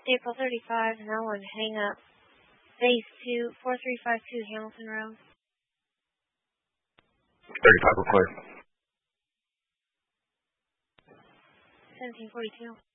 April 35, now on hang up. Base 2, 4352 Hamilton Road. 35 will clear. 1742.